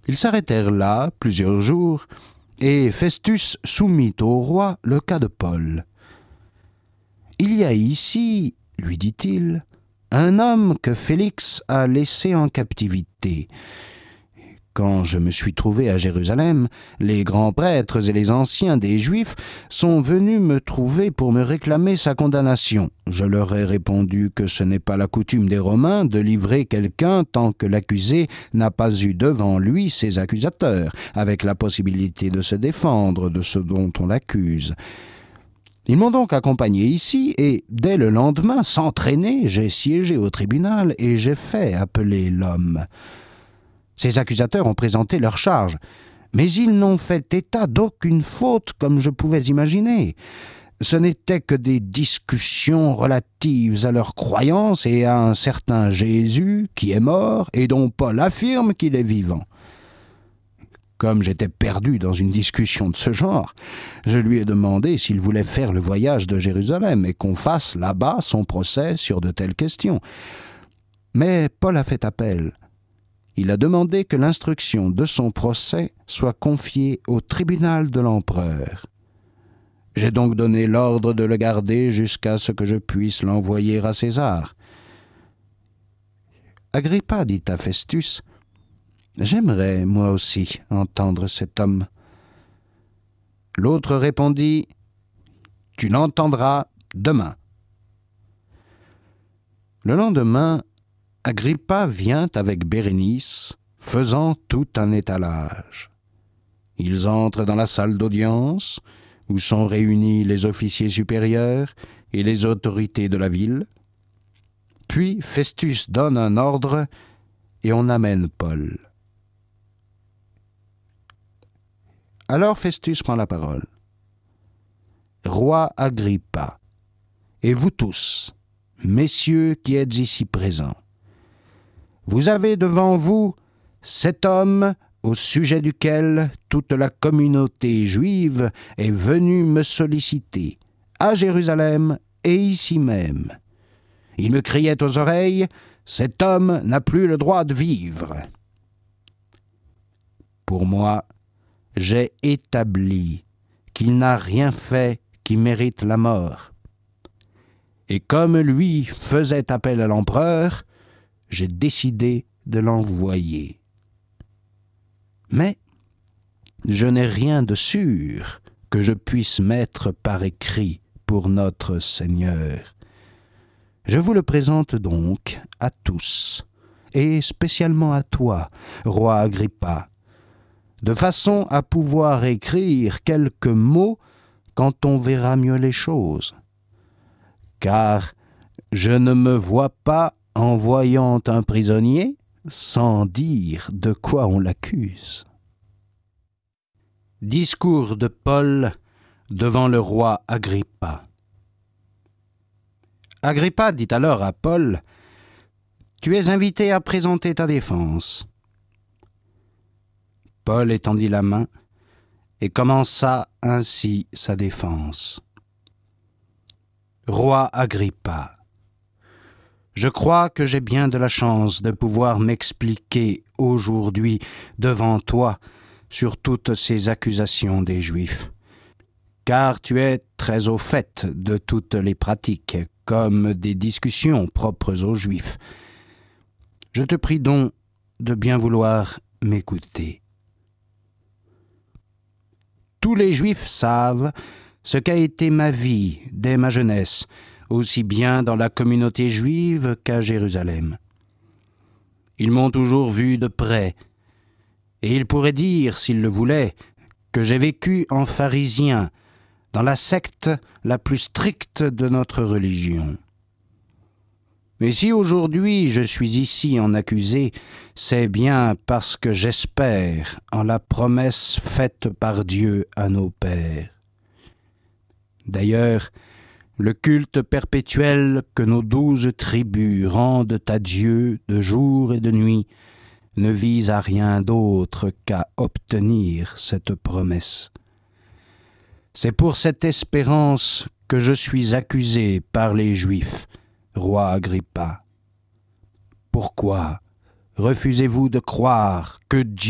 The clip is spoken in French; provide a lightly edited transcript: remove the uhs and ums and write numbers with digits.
Ils s'arrêtèrent là plusieurs jours, et Festus soumit au roi le cas de Paul. « Il y a ici, lui dit-il, un homme que Félix a laissé en captivité. Quand je me suis trouvé à Jérusalem, les grands prêtres et les anciens des Juifs sont venus me trouver pour me réclamer sa condamnation. Je leur ai répondu que ce n'est pas la coutume des Romains de livrer quelqu'un tant que l'accusé n'a pas eu devant lui ses accusateurs, avec la possibilité de se défendre de ce dont on l'accuse. Ils m'ont donc accompagné ici, et dès le lendemain, sans traîner, j'ai siégé au tribunal et j'ai fait appeler l'homme. Ces accusateurs ont présenté leurs charges, mais ils n'ont fait état d'aucune faute comme je pouvais imaginer. Ce n'étaient que des discussions relatives à leur croyance et à un certain Jésus qui est mort et dont Paul affirme qu'il est vivant. Comme j'étais perdu dans une discussion de ce genre, je lui ai demandé s'il voulait faire le voyage de Jérusalem et qu'on fasse là-bas son procès sur de telles questions. Mais Paul a fait appel. Il a demandé que l'instruction de son procès soit confiée au tribunal de l'empereur. J'ai donc donné l'ordre de le garder jusqu'à ce que je puisse l'envoyer à César. Agrippa dit à Festus, « J'aimerais, moi aussi, entendre cet homme. » L'autre répondit, « Tu l'entendras demain. » Le lendemain, Agrippa vient avec Bérénice, faisant tout un étalage. Ils entrent dans la salle d'audience, où sont réunis les officiers supérieurs et les autorités de la ville. Puis Festus donne un ordre et on amène Paul. Alors Festus prend la parole. « Roi Agrippa, et vous tous, messieurs qui êtes ici présents, vous avez devant vous cet homme au sujet duquel toute la communauté juive est venue me solliciter, à Jérusalem et ici même. Il me criait aux oreilles, « Cet homme n'a plus le droit de vivre. » Pour moi, j'ai établi qu'il n'a rien fait qui mérite la mort. Et comme lui faisait appel à l'empereur, j'ai décidé de l'envoyer. Mais je n'ai rien de sûr que je puisse mettre par écrit pour notre Seigneur. Je vous le présente donc à tous, et spécialement à toi, roi Agrippa, de façon à pouvoir écrire quelques mots quand on verra mieux les choses. Car je ne me vois pas en voyant un prisonnier sans dire de quoi on l'accuse. Discours de Paul devant le roi Agrippa. Agrippa dit alors à Paul, « Tu es invité à présenter ta défense. » Paul étendit la main et commença ainsi sa défense. « Roi Agrippa, je crois que j'ai bien de la chance de pouvoir m'expliquer aujourd'hui devant toi sur toutes ces accusations des Juifs, car tu es très au fait de toutes les pratiques, comme des discussions propres aux Juifs. Je te prie donc de bien vouloir m'écouter. Tous les Juifs savent ce qu'a été ma vie dès ma jeunesse, aussi bien dans la communauté juive qu'à Jérusalem. Ils m'ont toujours vu de près, et ils pourraient dire, s'ils le voulaient, que j'ai vécu en pharisien, dans la secte la plus stricte de notre religion. Mais si aujourd'hui je suis ici en accusé, c'est bien parce que j'espère en la promesse faite par Dieu à nos pères. D'ailleurs, le culte perpétuel que nos 12 tribus rendent à Dieu de jour et de nuit ne vise à rien d'autre qu'à obtenir cette promesse. C'est pour cette espérance que je suis accusé par les Juifs, roi Agrippa. Pourquoi refusez-vous de croire que Dieu